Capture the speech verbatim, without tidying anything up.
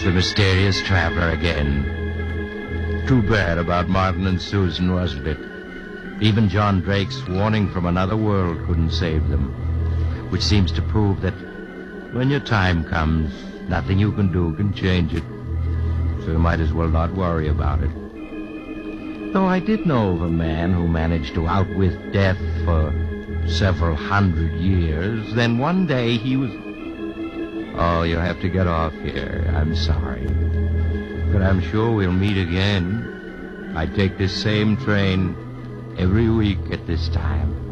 the mysterious traveler again. Too bad about Martin and Susan, wasn't it? Even John Drake's warning from another world couldn't save them, which seems to prove that when your time comes, nothing you can do can change it. So you might as well not worry about it. Though I did know of a man who managed to outwit death for several hundred years. Then one day he was... Oh, you have to get off here. I'm sorry. But I'm sure we'll meet again. I take this same train every week at this time.